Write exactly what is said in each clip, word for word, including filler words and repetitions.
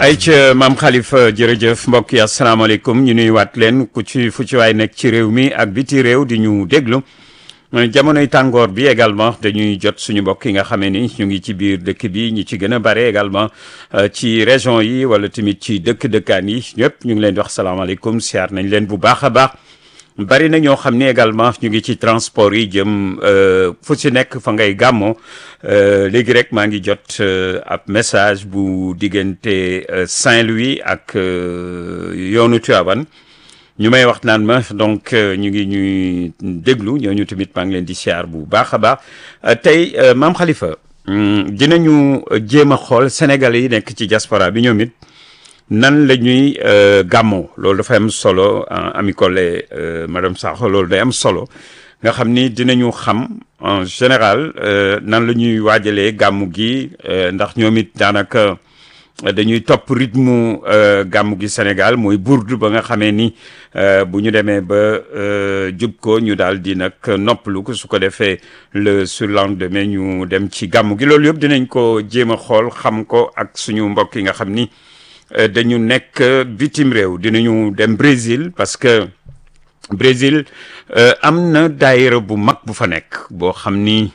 ay ca maam Khalifa jërëjëf mbokk yi asalaamaaleykum ñu nuyuwaat leen ku ci fu ci waay nekk ci réew mi ak biti réew di ñu déglu jamonoy tàngoor bi également dañuy jot suñu mbokk yi nga xamee ni ñu ngi ci biir dëkk bi ñi ci gën a bare également ci région yi wala tamit ci dëkk-dëkkaan yi ñëpp ñu ngi leen di wax salaamaaleykum siyaar nañ leen bu baax a baax bari na ñoo xam ne également ñu ngi ci transport yi jëm fu ci nekk fa ngay gàmmoo léegi rek maa ngi jot ab message bu diggante Saint-Louis ak yoonu Tivaouane ñu may wax naan ma donc ñu ngi ñuy déglu ñooñu tamit maa ngi leen di siyaar bu baax a baax tey maam Khalifa dinañu jéem a xool Sénégalais yi nekk ci diaspora bi ñoom it nan la ñuy gàmmoo loolu dafa am solo Ami Collé madame Sakho loolu day am solo nga xam ni dinañu xam en général nan la ñuy waajalee gàmmu gi ndax ñoom it daanaka dañuy topp rythme gàmmu gi Sénégal mooy bourde ba nga xamee ni bu ñu demee ba jub ko ñu daal di nag noppalu ko su ko defee le surlendemain ñu dem ci gàmmu gi loolu yëpp dinañ ko jéem a xool xam ko ak suñu mbokk yi nga xam ni dañu nekk bitim réew dinañu dem Brésil parce que Brésil am na daayira bu mag bu fa nekk boo xam ni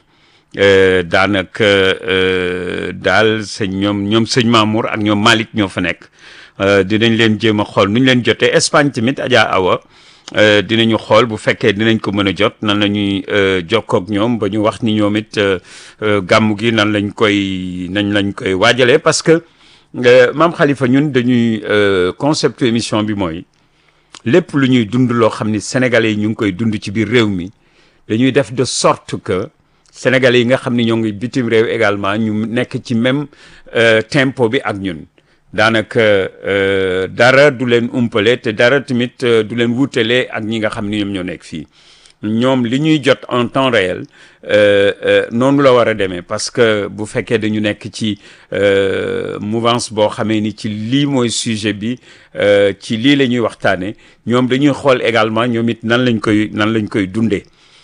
daanaka daal sëñ ñoom ñoom sëñ Mamour ak ñoom Malick ñoo fa nekk dinañ leen jéem a xool nu ñu leen jotee Espagne tamit Adja Awa dinañu xool bu fekkee dinañ ko mën a jot nan la ñuy jokkoo ak ñoom ba ñu wax ni ñoom it gàmmu gi nan lañ koy nañ lañ koy waajalee parce que maam Khalifa ñun dañuy concept émission bi mooy lépp lu ñuy dund loo xam ni sénégalais yi ñu ngi koy dund ci biir réew mi dañuy def de sorte que sénégalais yi nga xam ni ñoo ngi bitim réew également ñu nekk ci même tempo bi ak ñun daanaka dara du leen umpale te dara tamit du leen wutale ak ñi nga xam ni ñoom ñoo nekk fii ñoom li ñuy jot en temps réel noonu la war a demee parce que bu fekkee dañu nekk ci mouvance boo xamee ni ci lii mooy sujet bi ci lii la ñuy waxtaane ñoom dañuy xool également ñoom it nan lañ koy nan lañ koy dundee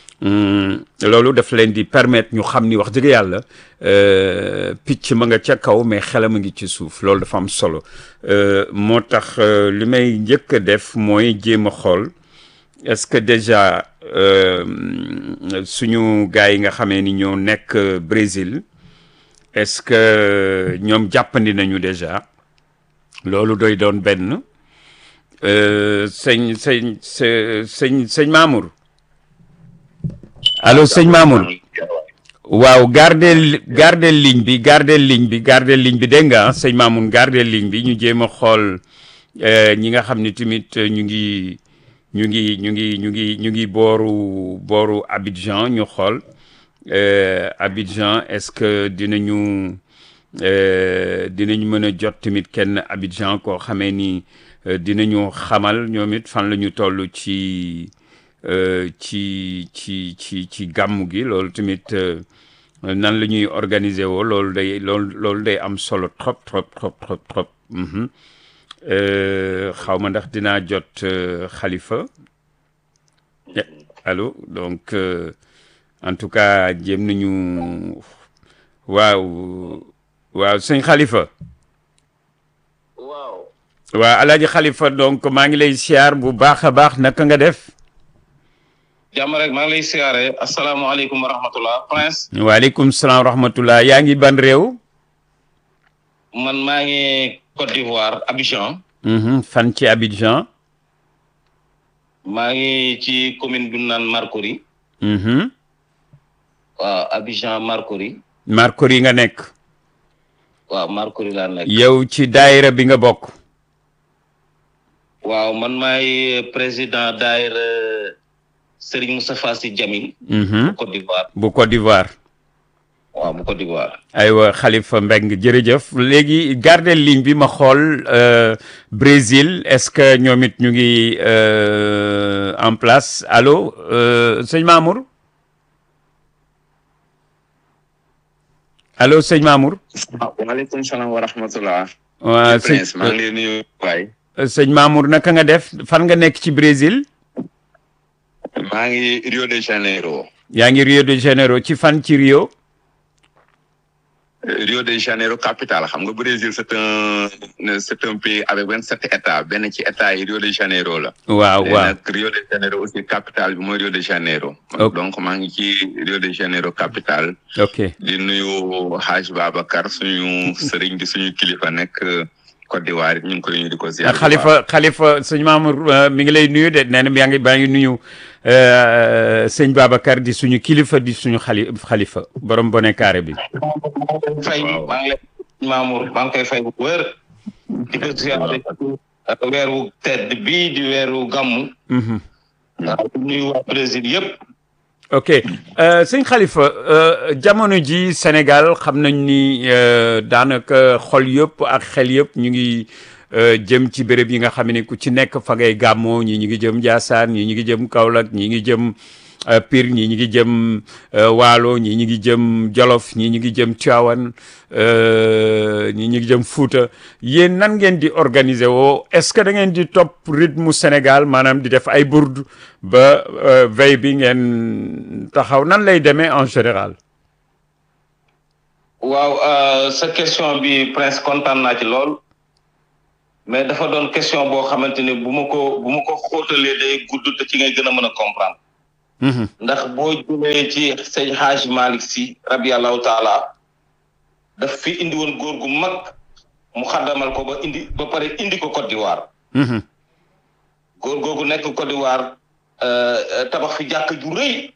loolu daf leen di permettre ñu xam ni wax dëgg yàlla picc ma nga ca kaw mais xelam a ngi ci suuf loolu dafa am solo moo tax li may njëkk a def mooy jéem a xool est-ce que déjà suñu gars yi nga xamee ni ñoo nekk Brésil est-ce que ñoom jàppandi nañu déjà loolu doy doon benn sëñ sëñ sëñ sëñ Mamour allo sëñ Mamour waaw gardel gardel ligne bi gardel ligne bi gardel ligne bi dégg nga sëñ Mamour gardel ligne bi ñu jéem a xool ñi nga xam ni tamit ñu ngi ñu ngi ñu ngi ñu ngi ñu ngi booru booru Abidjan ñu xool Abidjan est-ce que dinañu dinañ mën a jot tamit kenn Abidjan koo xamee ni dinañu xamal ñoom it fan la ñu toll ci ci ci ci ci gàmmu gi loolu tamit nan la ñuy organiser woo loolu day loolu loolu day am solo trop trop trop trop trop xaw ma ndax dinaa jot Khalifa allo donc en tout cas jéem nañu waaw waaw sëñ Khalifa waaw waaw alaaji Khalifa donc maa ngi lay siyaar bu baax a baax naka nga def jàmm rek maa ngi lay siyaare asalaamaaleykum wa rahmatullah Prince waaleykum salaam wa rahmatullah yaa ngi ban réew man maa ngi Côte d'Ivoire Abidjan fan ci Abidjan maa ngi ci commune bu naan Marcory waaw Abidjan Marcory Marcory nga nekk waaw Marcory laa nekk yow ci daayira bi nga bokk waaw man maay président daayira Serigne Moustapha Sy Djamil bu Côte d'Ivoire bu Côte d'Ivoire waaw bu Côte d'Ivoire aywa Khalifa Mbengue jërëjëf léegi gardel ligne bi ma xool Brésil est-ce que ñoom it ñu ngi en place allo sëñ Mamour allo sëñ Mamour. waaleykum salaam wa rahmatullah. waa sëñ maa ngi lay nuyu waay. sëñ Mamour naka nga def fan nga nekk ci Brésil. maa ngi Rio de Janeiro. yaa ngi Rio de Janeiro ci fan ci Rio. Rio de Janeiro capitale xam nga Brésil c'est un c'est un pays avec vingt-sept états benn ci état yi Rio de Janeiro la. waaw waaw nag Rio de Janeiro aussi capitale bi mooy Rio de Janeiro. donc maa ngi ci Rio de Janeiro capitale. ok di nuyu Hadj Babacar suñu sëriñ di suñu kilifa nekk Côte d'Ivoire ñu ngi koy nuyu di ko ziar. Khalifa Khalifa sëñ Mamour mi ngi lay nuyu de nee na yaa ngi baa ngi nuyu sëñ Babacar di suñu kilifa di suñu xali xalifa borom bone carré bi. fay maa ngi lay Mamour maa ngi koy fay bu wër di ko ziar weeru tedd bii di weeru gàmmu. waaw nuyu waa Brésil yëpp. ok sëñ Khalifa jamono ji Sénégal xam nañ ni daanaka xol yëpp ak xel yëpp ñu ngi jëm ci béréb yi nga xam ne ku ci nekk fa ngay gàmmoo ñii ñu ngi jëm Ndiassane ñii ñu ngi jëm Kaolack ñii ngi jëm Pire ñii ñu ngi jëm Waalo ñii ñu ngi jëm Jolof ñii ñu ngi jëm Tivaouane ñii ñu ngi jëm Fouta yéen nan ngeen di organiser woo est-ce que da ngeen di topp rythme Sénégal maanaam di def ay bourde ba veille bi ngeen taxaw nan lay demee en général. waaw sa question bi Prince kontaan naa ci lool mais dafa doon question boo xamante ni bu ma ko bu ma ko xóotalee day gudd te ci ngay gën a mën a comprendre. ndax boo jëlee ci sëñ Hadj Malick Sy rabiyallahu taala daf fi indi woon góor gu mag mu xaddamal ko ba indi ba pare indi ko Côte d'Ivoire. góor googu nekk Côte d'Ivoire tabax fi jàkk ju rëy.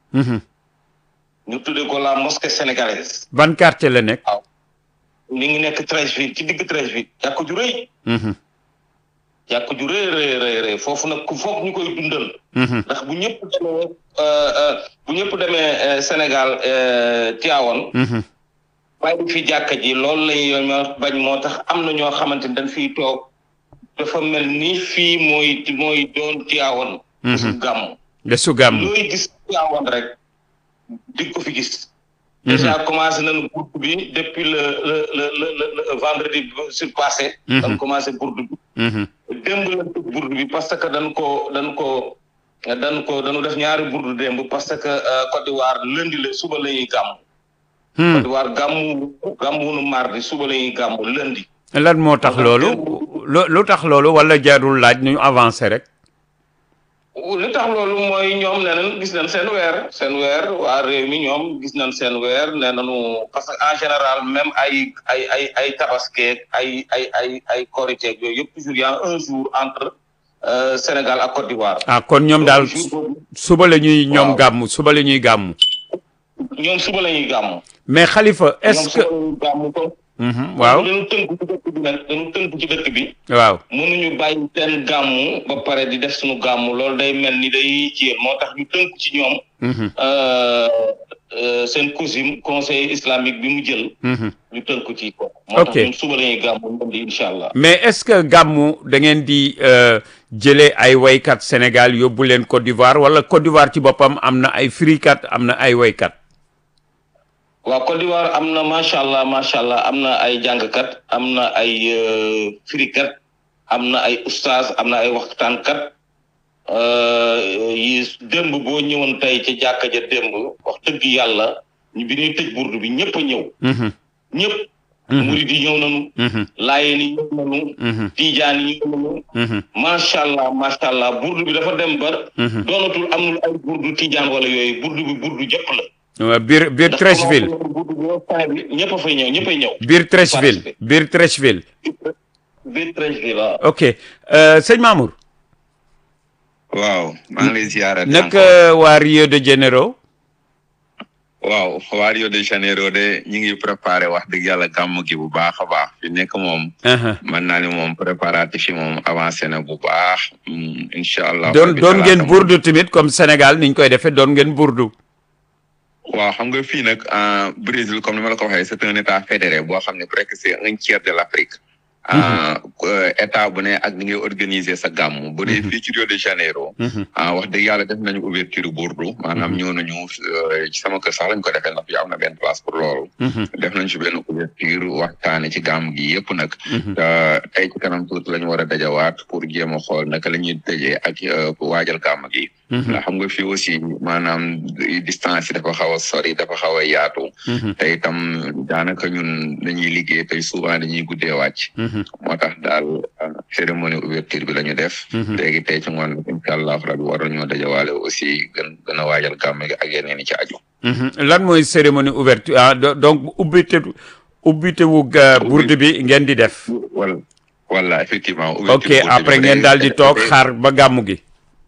ñu tuddee ko la mosquée sénégalaise. ban quartier la nekk. waaw mi ngi nekk Treichville ci digg Treichville jàkk ju rëy. jàkk ju rëy rëy rëy foofu nag ku foog ñu koy dundal. ndax bu ñëpp demee bu ñëpp demee Sénégal Tivaouane. bàyyi fi jàkka ji loolu lañuy bañ moo tax am na ñoo xamante ni dañ fiy toog dafa mel ni fii mooy mooy doon Tivaouane. su gàmm. de su gàmm looy gis Tivaouane rek di ko fi gis. déjà commencé nañu bourde bi depuis le le le le le vendredi surpassé. dañ commencé bourde bi. démb la bourde bi parce que dañ ko dañ ko dañ ko dañu def ñaari bourde démb parce que Côte d'Ivoire lundi la suba la ñuy gàmm. Côte d'Ivoire gàmmu gàmmu mardi suba la ñuy gàmm lundi. lan moo tax loolu lu tax loolu wala jaarul laaj ñu avancé rek. li tax loolu mooy ñoom nee nañ gis nañ seen weer seen weer waa réew mi ñoom gis nañ seen weer nee nañu parce que en général même ay ay ay ay tabaskeeg ay ay ay ay koriteeg yooyu yëpp toujours y a un jour entre Sénégal ak Côte d'Ivoire. ah kon ñoom daal suba la ñuy ñoom gàmm suba la ñuy gàmm. ñoom suba la ñuy gàmm. mais Khalifa est-ce que waaw dañu tënk ci dëkk bi nag dañu tënk ci dëkk bi. waaw mënuñu bàyyi seen gàmmu ba pare di def suñu gàmmu loolu day mel ni day ci moo tax ñu tënk ci ñoom. seen cousin conseil islamique bi mu jël. ñu tënk ci ko. moo tax ñun suba la ñuy gàmmu lundi incha allah. mais est-ce que gàmmu da ngeen di jëlee ay waykat Sénégal yóbbu leen Côte d'Ivoire wala Côte d'Ivoire ci boppam am na ay firikat am na ay waykat. waaw Côte d'Ivoire am na macha allah macha allah am na ay jàngkat am na ay firikat am na ay ustaas am na ay waxtaankat yi démb boo ñëwoon tey ci jàkka ja démb wax dëgg yàlla bi ñuy tëj burdu bi ñëpp a ñëw. ñëpp. murid yi ñëw nañu. laayeen yi ñëw nañu. tijaan yi ñëw nañu. macha allah macha allah burdu bi dafa dem ba. doonatul amul ay burdu tijaan wala yooyu burdu bi burdu jëpp la. waaw biir biir Treichville. ñëpp a fay ñëw ñëpp a ñëw. biir Treichville biir Treichville. biir Treichville waaw. ok sëñ Mamour. waaw maa ngi lay ziyaara. naka waa Rio de Janeiro. waaw waa Rio de Janeiro de ñu ngi préparé wax dëgg yàlla gàmm gi bu baax a baax fi nekk moom. mën naa ni moom préparatif yi moom avancé na bu baax. incha allah. doon doon ngeen burdu tamit comme Sénégal niñ koy defee doon ngeen burdu. waaw xam nga fii nag Brésil comme ni ma la ko waxee c'est un état fédéré boo xam ne presque c'est un tiers de l'Afrique. état bu ne ak ni ngay organiser sa gàmmu. bu dee fii ci Rio de Janeiro. wax dëgg yàlla def nañu ouverture burdu maanaam ñëw nañu ci sama kër sax lañ ko defee ndax fi am na benn place pour loolu. def nañ ci benn ouverture waxtaane ci gàmm gi yëpp nag. tey ci kanam tuuti la ñu war a dajawaat pour jéem a xool naka la ñuy tëjee ak waajal gàmm gi. ndax xam nga fii aussi maanaam distance yi dafa xaw a sori dafa xaw a yaatu. te itam daanaka ñun dañuy liggéey tey souvent dañuy guddee wàcc. moo tax daal cérémonie ouverture bi la ñu def. léegi tey ci ngoon incha allah rabi waroon ñoo dajawaale aussi gën gën a waajal gàmm gi ak yeneen i ci aju. lan mooy cérémonie ouverture ah donc ubbite ubbite wu bourde bi ngeen di def. wala voilà effectivement. ok après ngeen daal di toog xaar ba gàmmu gi.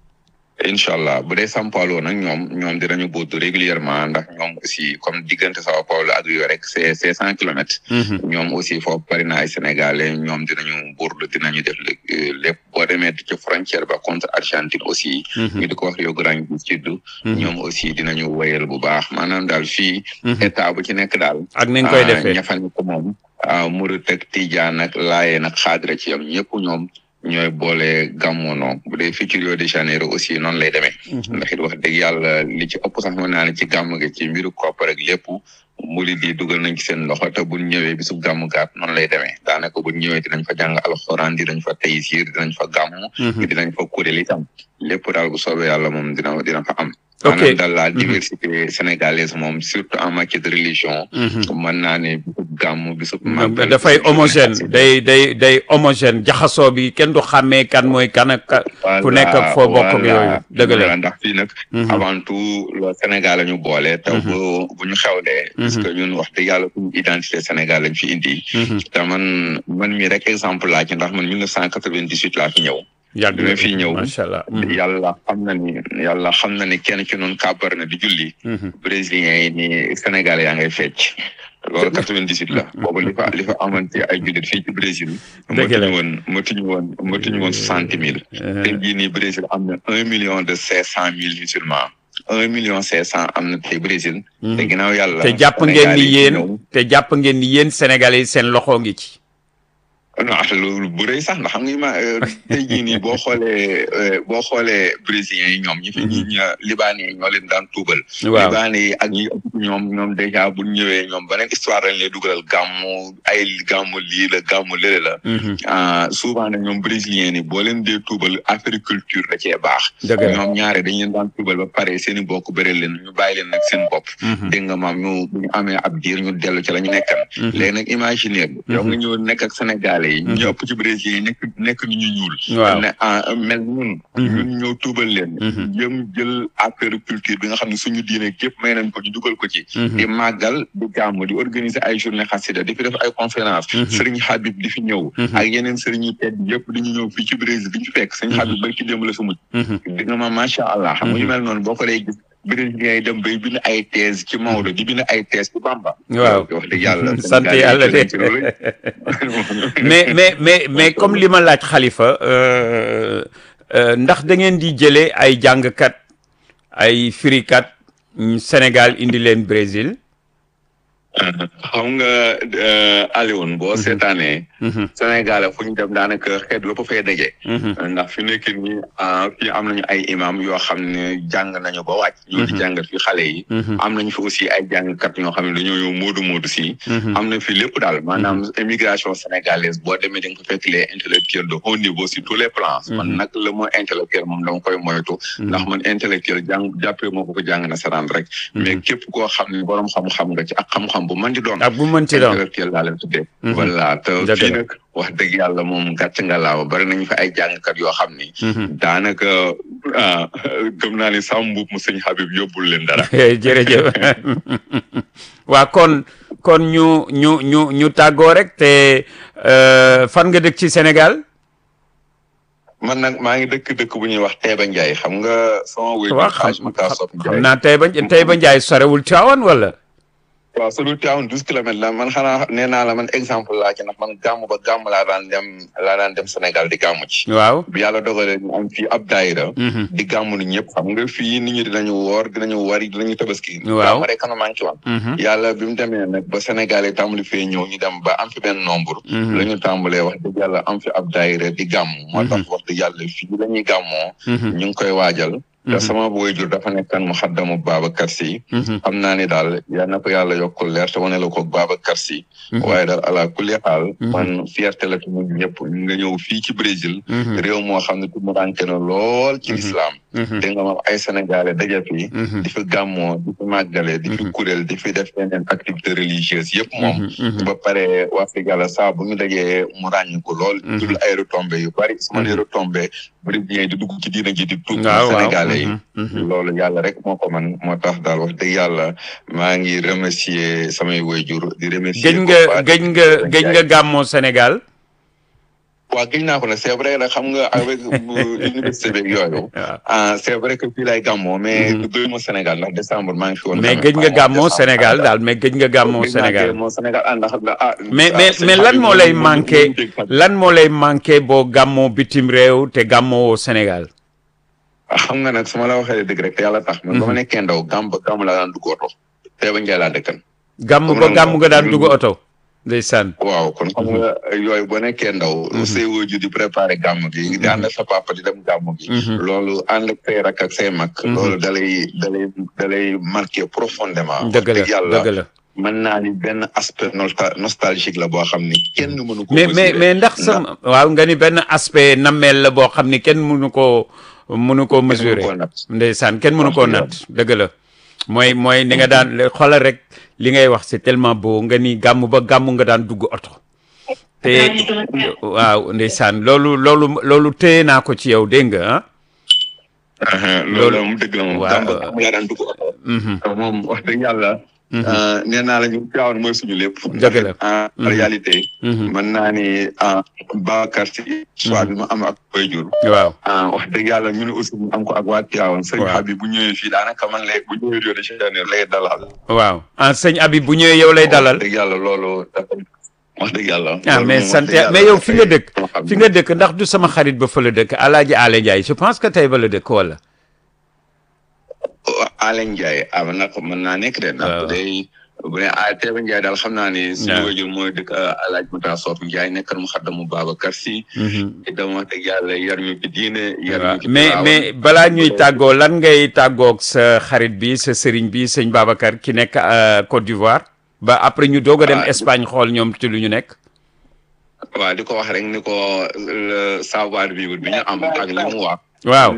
incha allah bu dee São Paulo nag ñoom ñoom dinañu bootu régulièrement ndax ñoom aussi comme diggante São Paulo ak yooyu rek c'est c'est cent kilomètres. ñoom aussi foofu bari na ay sénégalais ñoom dinañu bourde dinañu def lépp boo demee ci frontière ba contre Argentine aussi. ñu di ko wax Rio Grande do Sul. ñoom aussi dinañu wéyal bu baax maanaam daal fii. état bu ci nekk daal. ak ni nga koy defee ña fa nekk moom. Murit ak Tijaan ak Laayeen ak Xaadira ci yam ñëpp ñoom. ñooy boole gàmmoonoo bu dee fii ci Rio de Janeiro aussi noonu lay demee. ndax it wax dëgg yàlla li ci ëpp sax mën naa ne ci gàmm gi ci mbiru koppar ak lépp murid yi dugal nañ ci seen loxo te buñ ñëwee bisu gàmm gaat noonu lay demee daanaka buñ ñëwee dinañ fa jàng alxuraan dinañ fa taysir dinañ fa gàmm. dinañ fa kuréel itam lépp daal bu soobee yàlla moom dina dina fa am. ok maanaam daal la diversité sénégalaise moom surtout en matière de religion. mën naa ne bisub gàmm bisub. dafay homogène day day day homogène jaxasoo bi kenn du xàmmee kan mooy kan ak ku nekk ak foo bokk ak yooyu. dëgg la ndax fii nag. avant tout le Sénégal la ñu boole. te bu bu ñu xewlee. parce que ñun wax dëgg yàlla suñu identité Sénégal lañ fi indi. te man man mii rek exemple laa ci ndax man mille neuf cent quatre-vingt-dix-huit laa fi ñëw. yàgg na fi ñëw macha allah. yàlla xam na ni yàlla xam na ni kenn ci noonu kàbbar na di julli. brésiliens yi ni Sénégal yaa ngay fecc. loolu quatre-vingt-dix-huit la. boobu li fa li fa amante ay jullit fii ci Brésil. dëgg la matuñu woon matuñu woon matuñu woon soixante mille. te jii nii Brésil am na un million de cinq cent mille musulmans. un million cinq cent am na tey Brésil. te ginnaaw yàlla. te jàpp ngeen ni yéen te jàpp ngeen ni yéen Sénégalais seen loxo ngi ci. non loolu bu rëy sax ndax xam nga ma tey jii nii boo xoolee boo xoolee brésiliens yi ñoom ñi fi ñi ña libanais yi ñoo leen daan tuubal. waaw libanais yi ak ñi ñoom ñoom dèjà bu ñëwee ñoom beneen histoire lañ lay dugalal gàmmu ay gàmmu lii la gàmmu lële la. souvent nag ñoom brésiliens yi boo leen dee tuubal affaire culture da cee baax. dëgg la ñoom ñaare dañ leen daan tuubal ba pare seen i bokk bëri leen ñu bàyyi leen nag seen bopp. dégg nga maam ñu ñu amee ab diir ñu dellu ci la ñu nekkan. léegi nag imaginer yow nga ñëw nekk ak Sénégalais yi ñu ëpp ci Brésil yi nekk nekk ni ñu ñuul. waaw ne ah mel ñun. ñun ñëw tuubal leen. jëm jël affaire culture bi nga xam ne suñu diine képp may nañ ko ñu dugal ko ci. di màggal di gàmm di organiser ay journée xasida di fi def ay conférence. Sëriñ Habib di fi ñëw. ak yeneen sëriñ yu tedd yëpp di ñu ñëw fii ci Brésil di ñu fekk Sëriñ Habib bari ci démb la su mujj. di nga ma macha allah xam nga yu mel noonu boo ko lay gis. Brésilien yi dem bay bind ay thèse ci Maodo di bind ay thèse ci Bamba. waaw wax dëgg yàlla. sant yàlla de mais mais mais mais comme li ma laaj Khalifa ndax da ngeen di jëlee ay jàngkat ay firikat Sénégal indi leen Brésil. xam nga Alioune boo seetaanee. Sénégal fu ñu dem daanaka xeet lu ko fay daje. ndax fi nekk nii fii am nañu ay imam yoo xam ne jàng nañu ba wàcc. ñoo di jàngat fi xale yi. am nañu fi aussi ay jàngkat ñoo xam ne dañoo ñëw moodu moodu si. am na fi lépp daal maanaam immigration sénégalaise boo demee di nga ko fekk les intellectuels de haut niveau sur tous les plans. man nag le mot intellectuel moom dama koy moytu. ndax man intellectuel jàng jàppee moo ko ko jàng nasaraan rek. mais képp koo xam ne borom xam-xam nga ci ak xam-xam bu mën di doon. ak bu mën ci doon intellectuel laa leen tuddee. voilà te fii nag wax dëgg yàlla moom gàcce nga laawa bari nañu fi ay jàngkat yoo xam ni. daanaka gëm naa ni Sam Mboup mu sëñ Habib yóbbul leen dara. jërëjëf waa kon kon ñu ñu ñu ñu tàggoo rek te fan nga dëkk ci Sénégal. man nag maa ngi dëkk dëkk bu ñuy wax Taïba Ndiaye xam nga. sama wéy waaw xam xam naa Taïba Taïba Ndiaye sorewul Tivaouane wala. waaw solu Tivaouane douze kilomètres la man xanaa nee naa la man exemple laa ci ndax man gàmm ba gàmm laa daan dem laa daan dem Sénégal di gàmm ci. waaw bi yàlla dogalee ñu am fii ab daayira. di gàmm ni ñëpp xam nga fii nit ñi dinañu woor dinañu wari dinañu tabaski. waaw gàmm rek kan maa ngi ci woon. yàlla bi mu demee nag ba Sénégal yi tàmbali fee ñëw ñu dem ba am fi benn nombre. la ñu tàmbalee wax dëgg yàlla am fi ab daayira di gàmm. moo tax wax dëgg yàlla fii la ñuy gàmmoo. ñu ngi koy waajal. te sama waajur dafa nekkan mu xaddamu Babacar Sy xam naa ni daal yal na ko yàlla yokkul leer te wane la ko Babacar Sy waaye daal ala kulli xaal man fierté la ci ñun ñëpp nga ñëw fii ci Brésil réew moo xam ne tumurànke na lool ci l'islam te nga ma ay sénégalais daje fi di fi gàmmoo di fi màggale di fi kuréel di fi def yeneen activité religieuse yëpp moom ba pare wax fi yàlla saa bu ñu dajee mu ràññ ko lool dul ay retombées yu bari su ma nee retombées brésilien di dugg ci diina ji di tuub sénégalais yi loolu yàlla rek moo ko man moo tax daal wax dëgg yàlla maa ngi remercier samay waajur di remercier gëj nga gëj nga gëj nga gàmmoo Sénégal waaw gëj naa ko nag c'est vrai nag xam nga avec université beeg yooyu ah c'est vrai que fii lay gàmmoo mais du gëj ma Sénégal ndax décembre maa ngi fi woon mais gëj nga gàmmoo Sénégal daal mais gëj nga gàmmoo Sénégal mais mais mais lan moo lay manqué lan moo lay manqué boo gàmmoo bitim réew te gàmmoo Sénégal xam nga nag su ma la waxee dëgg rek te yàlla tax man ba ma nekkee ndaw gàmm ba gàmm laa daan dugg oto Taïba Ndiaye laa dëkkan gàmm ba gàmm nga daan dugg oto ndeysaan waaw kon xam nga yooyu boo nekkee ndaw say waajur di préparé gàmm gi di ànd ak sa papa di dem gàmm gi loolu ànd ak say rak ak say mag loolu dalay dalay dalay marqué profondément dëgg la yàlla dëgg la mën naa ni benn aspect nostalgique la boo xam ni kenn mënu ko mais mais mais ndax sa waaw nga ni benn aspect nammeel la boo xam ni kenn mënu koo mënu koo mesurer ndeysaan kenn mënu koo nat dëgg la mooy mooy ni nga daan xoolal rek li ngay wax c'est tellement beau nga ni gàmm ba gàmm nga daan dugg oto te waaw ndeysaan loolu loolu loolu téye naa ko ci yow dégg nga ah loolu moom dëgg la moom gàmm ba gàmm laa daan dugg oto moom wax dëgg yàlla nee naa la ñu Tiwaawan mooy suñu lépp dëgg la en réalité mën naa ni Babacar Sy soit bi ma am ak waajur waaw wax dëgg yàlla ñu ne aussi mu am ko ak waa Tiwaawan sëñ Habib bu ñëwee fii daanaka man lay bu ñëwee Rio de Janeiro lay dalal waaw ah sëñ Habib bu ñëwee yow lay dalal wax dëgg yàlla loolu wax dëgg yàlla ah mais sant mais yow fi nga dëkk fi nga dëkk ndax du sama xarit ba fa la dëkk Alaaji Ale Ndiaye je pense que Taïba la dëkk wala Ale Ndiaye ah man nag mën naa nekk de ndax bu dee bu dee ah Taïba Ndiaye daal xam naa ni suñu waajur mooy dëkk Alaaji Mata Soop Ndiaye nekkal mu xaddamu Babacar Sy itam wax dëgg yàlla yar ñu ci diine yar ñu ci mais mais balaa ñuy tàggoo lan ngay tàggoog sa xarit bi sa sëriñ bi sëñ Babacar ki nekk Côte d'Ivoire ba après ñu doog a dem Espagne xool ñoom ci lu ñu nekk waaw di ko wax rek ni ko savoir vivre bi ñu am ak li mu wax waaw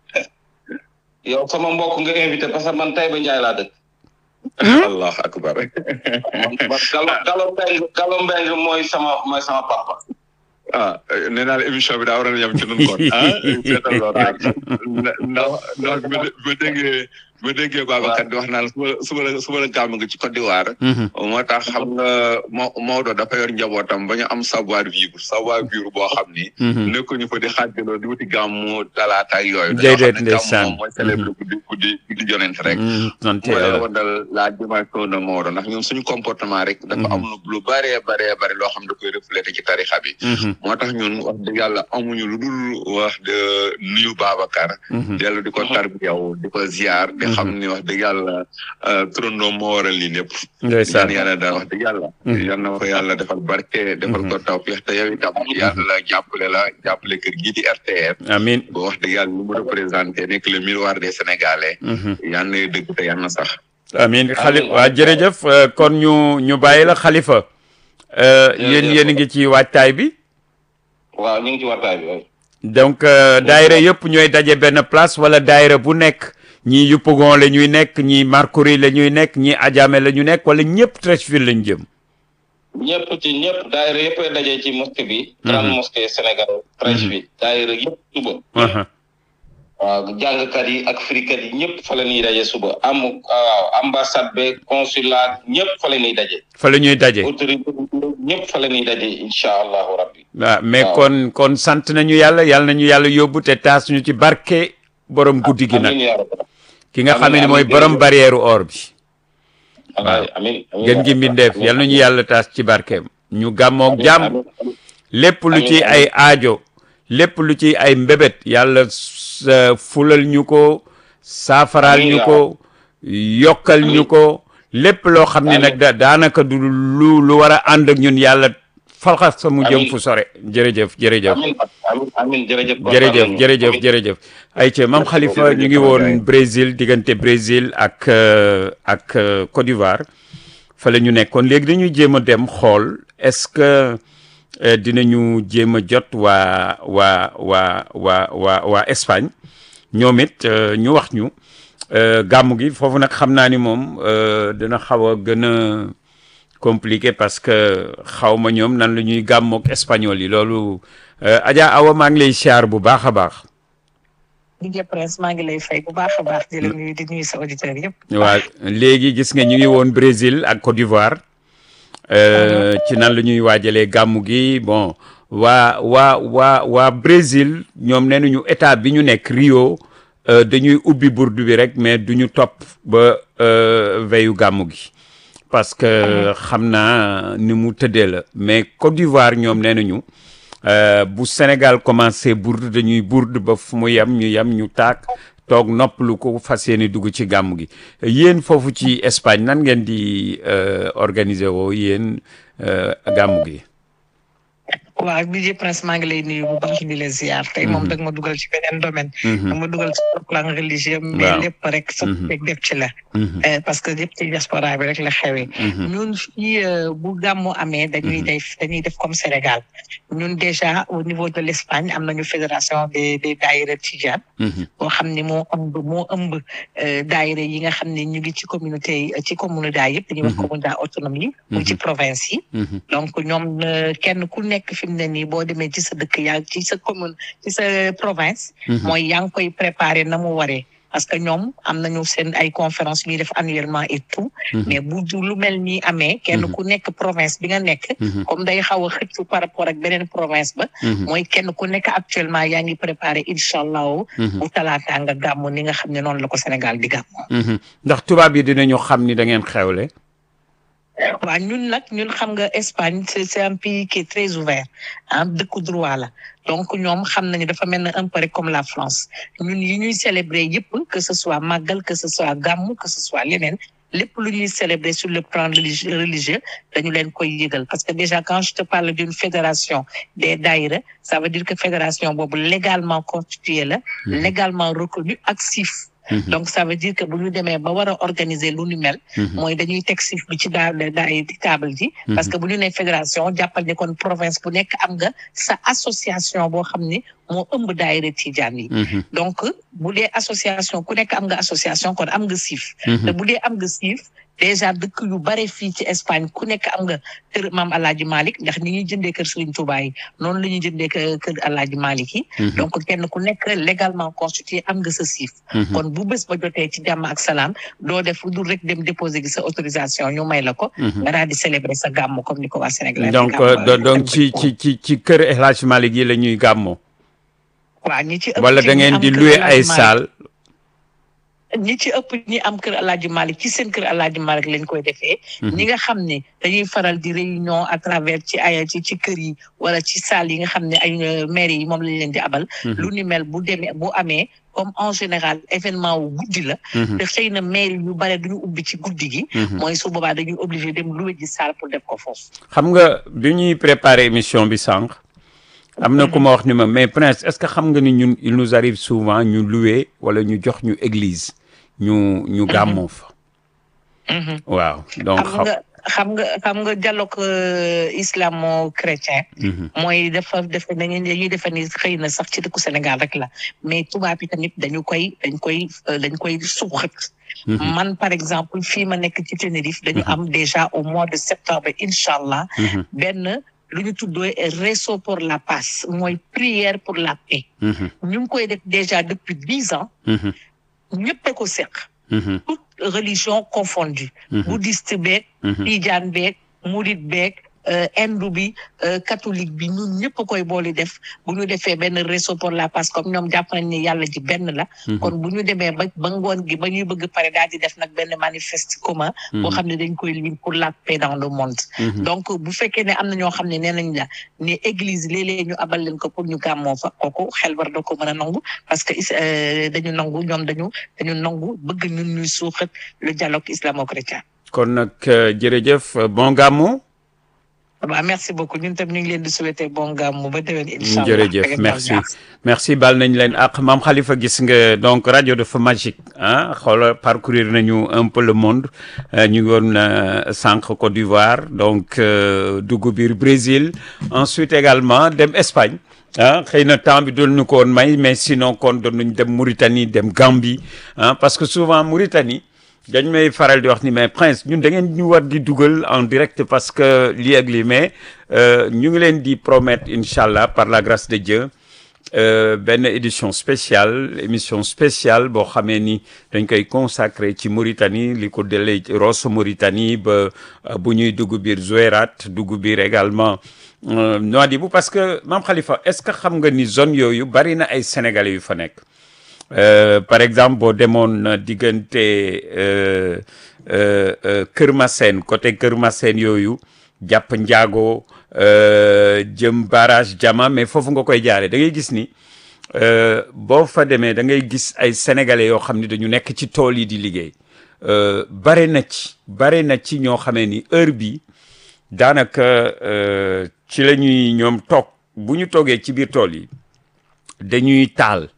yow sama mbokk nga invité parce que man Taïba Ndiaye laa dëkk. allah akbar. man Gallo Mbengue Gallo Mbengue mooy sama mooy sama papa. ah nee naa la émission bi daa war a yem ci nun kon ah seetal loolu rek ndax ndax ba déggee ba déggee Babacar di wax naan suba suba la suba la gàmm nga ci Côte d'Ivoire moo tax xam nga Mo Maodo dafa yor njabootam ba ñu am savoir vivre savoir vivre boo xam ni nekkuñu fa di xaajaloo di wuti gàmmu talaata ak yooyu déedéet ndeysaan moom mooy célèbre guddi guddi guddi jonent rek sant mooy la dal la dimension de Maodo ndax ñoom suñu comportement rek dafa am lu bëree bëree bëri loo xam da koy reflété ci tarixa bi moo tax ñun wax dëgg yàlla amuñu lu dul wax de nuyu Babacar dellu di ko tarbiyaw di ko ziar di xam ni wax dëgg yàlla turandoo moo waral lii lépp ñaan yàlla daal wax dëgg yàlla yal na ko yàlla defal barke defal ko tawfiix te yow itam yàlla jàppale la jàppale kër gii di R T F amiin ba wax dëgg yàlla lu mu représenté nekk le miroir des Sénégalais yal na dëgg te yal na sax amiin Khalifa waa jërëjëf kon ñu ñu bàyyi la Khalifa yéen yéen ngi ci waajtaay bi waaw ñu ngi ci waajtaay bi donc daayira yëpp ñooy daje benn place wala daayira bu nekk ñii Yopougon la ñuy nekk ñii Marcory la ñuy nekk ñii Adjamé la ñu nekk wala ñëpp Treichville lañ jëm. ñëpp ci ñëpp daayira yëpp daje ci mosquée bi. grande mosquée Sénégal Treichville daayira yëpp suba. waaw jàngkat yi ak firikat yi ñëpp fa la ñuy daje suba am ambassade be consulat ñëpp fa la ñuy daje. fa la ñuy daje autorité ñëpp fa la ñuy daje incha allahu rabbi. waaw mais kon kon sant nañu yàlla yàlla nañu yàlla yóbbu te taas ñu ci barke borom guddi gi nag. ki nga xam ne mooy borom barrière or bi. waaw gën gi mbindeef yal nañu yàlla taas ci barkeem. ñu gàmmoog jàmm lépp lu ci ay aajo lépp lu ci ay mbébét yàlla fulal ñu ko saafaraal ñu ko yokkal ñu ko lépp loo xam ne nag da daanaka du lu lu war a ànd ak ñun yàlla falxas sa mu jëm fu sore jërëjëf jërëjëf amiin amiin amiin jërëjëf jërëjëf jërëjëf jërëjëf ayca Mame Khalifa ñu ngi woon Brésil diggante Brésil ak ak Côte d'Ivoire fa la ñu nekkoon léegi dañuy jéem a dem xool est-ce que dinañu jéem a jot waa waa waa waa waa waa Espagne ñoom it ñu wax ñu gàmmu gi foofu nag xam naa ni moom dina xaw a gën a compliqué parce que xaw ma ñoom nan la ñuy gàmmook espagnol yi loolu Adja Awa maa ngi lay siyaar bu baax a baax. di jë Prince maa ngi lay fay bu baax a baax di la nuyu di nuyu sa auditeurs yëpp. waaw léegi gis nga ñu ngi woon Brésil ak Côte d'Ivoire ci nan la ñuy waajalee gàmmu gi bon waa waa waa waa Brésil ñoom nee nañu état bi ñu nekk Rio dañuy ubbi burdu bi rek mais duñu topp ba veyu gàmmu gi. parce que xam naa ni mu tëddee la mais Côte d'Ivoire ñoom nee nañu bu Sénégal commencé bourde dañuy bourde ba fu mu yem ñu yem ñu taak toog noppalu ko fas yéene dugg ci gàmm gi yéen foofu ci Espagne nan ngeen di organiser woo yéen gàmm gi. waaw bi Prince maa ngi lay nuyu bu baax di la ziar tey moom dag ma dugal ci beneen domaine da ma dugal ci plan religieux mais lépp rek sa teg def ci la parce que lépp ci diaspora bi rek la xewee ñun fii bu gàmmu amee dañuy def dañuy def comme Sénégal ñun déjà au niveau de l'Espagne am nañu fédération des des daayira Tidiane boo xam ne moo ëmb moo ëmb daayira yi nga xam ne ñu ngi ci communauté yi ci communauté yëpp dañuy wax communauté autonome yi mu ci province yi donc ñoom kenn ku nekk fi mu ne nii boo demee ci sa dëkk yaa ci sa commune ci sa province mooy yaa ngi koy préparer na mu waree parce que ñoom am nañu seen ay conférence ñuy def annuellement et tout mais bu lu mel nii amee kenn ku nekk province bi nga nekk comme day xaw a xëccu par rapport ak beneen province ba mooy kenn ku nekk actuellement yaa ngi préparer incha allahu bu talaata nga gàmmu ni nga xam ne noonu la ko Sénégal di gàmmu ndax tubaab yi dinañu xam ni da ngeen xewle waaw ñun nag ñun xam nga Espagne c'est un pays qui est très ouvert ah dëkku droit la donc ñoom xam nañu dafa mel ne un peu rek comme la France ñun yi ñuy célébrer yëpp que ce soit màggal que ce soit gàmmu que ce soit leneen lépp lu ñuy célébrer sur le plan religieux dañu leen koy yëgal parce que déjà quand je te parle d'une fédération des daïra ça veut dire que fédération boobu légalement constituée la légalement reconnue ak siif donc ça veut dire que bu ñu demee ba war a organiser lu ni mel mooy dañuy teg siif bi ci daa daay di table ji parce que bu ñu nee fédération jàppal ni kon province bu nekk am nga sa association boo xam ni moo ëmb daayira Tijaan yi donc bu dee association ku nekk am nga association kon am nga siif te bu dee am nga siif déjà dëkk yu bare fii ci Espagne ku nekk am nga kër maam Alaaji Malick ndax ni ñuy jëndee kër Serigne Touba yi noonu la ñuy jëndee kër Alaaji Malick yi donc kenn ku nekk légalement constitué am nga sa siif kon bu bés ba jotee ci jàmm ak salaam doo def lu dul rek dem déposer gi sa autorisation ñu may la ko nga daal di célébrer sa gàmmu comme ni ko waa Sénégal donc donc ci ci ci ci kër El Hadj Malick yi la ñuy gàmmoo waaw ñi ci ëpp wala da ngeen di louer ay salle ñi ci ëpp ñi am kër Alaaji Malick ci seen kër Alaaji Malick lañ koy defee ñi nga xam ne dañuy faral di réunion à travers ci ay ci ci kër yi wala ci salle yi nga xam ne ay maire yi moom lañ leen di abal lu ni mel bu demee bu amee comme en général événement wu guddi la te xëy na maire yu bare duñu ubbi ci guddi gi mooy su boobaa dañuy obligé dem louer ji salle pour def ko foofu xam nga bi ñuy préparer émission bi sànq am na ku ma wax ni ma mais Prince est-ce que xam nga ni ñun il nous arrive souvent ñu louer wala ñu jox ñu église ñu ñu gàmmoo fa waaw donc xam nga xam nga xam nga dialogue islamo-chrétien mooy dafa defe nañu dañuy defe ni xëy na sax ci dëkku Sénégal rek la mais tubaab yi tamit dañu koy dañ koy dañ koy suuxat man par exemple fii ma nekk ci Tenerife dañu am déjà au mois de septembre incha allah benn lu ñu tuddee réseau pour la paix mooy prière pour la paix ñu ngi koy def déjà depuis dix ans ñëpp a ko seq toute religion confondue bouddhiste beeg tijaan beeg murit beeg hindu bi catholique bi ñun ñëpp koy boole def bu ñu defee benn réseau pour la paix comme ñoom jàpp nañ ni yàlla ji benn la kon bu ñu demee ba ba ngoon gi ba ñuy bëgg pare daal di def nag benn manifeste commun boo xam ne dañ koy lire pour la paix dans le monde donc bu fekkee ne am na ñoo xam ne nee nañ la ne église léeg-léeg ñu abal leen ko pour ñu gàmmoo fa kooku xel war da ko mën a nangu parce que dañu nangu ñoom dañu dañu nangu bëgg ñun ñuy suuxat le dialogue islamo-chrétien kon nag jërëjëf bon gàmmu waaw merci beaucoup ñun tam ñu ngi leen di souhaiter bon gàmmu ba déwén incha allah. jërëjëf merci merci bal nañ leen ak Mame Khalifa gis nga donc rajo dafa magique ah xoolal parcourir nañu un peu le monde ñu ngi woon sànq Côte d'Ivoire donc dugg biir Brésil ensuite également dem Espagne ah xëy na temps bi doon ñu ko woon may mais sinon kon doon nañ dem Mauritanie dem Gambie ah parce que souvent Mauritanie dañ may faral di wax ni mais Prince ñun da ngeen ñu war di dugal en direct parce que lii ak lii mais ñu ngi leen di promettre incha allah par la grâce de Dieu benn édition spéciale émission spéciale boo xamee ni dañ koy consacré ci Mauritanie li ko dalee Rosso Mauritanie ba bu ñuy dugg biir Zouérate dugg biir également Nouadhibou parce que Mame Khalifa est-ce que xam nga ni zone yooyu bari na ay sénégalais yu fa nekk. Euh, par exemple boo demoon diggante euh, euh, euh, Kër Massène côté Kër Massène yooyu jàpp Njaago jëm barrage Jama mais foofu nga koy jaaree da ngay gis ni boo fa demee da ngay gis ay sénégalais yoo xam ni dañu nekk ci tool yi di liggéey bare na ci bare na ci ñoo xamee ni heure bi daanaka ci la ñuy ñoom toog bu ñu toogee ci biir tool yi dañuy taal.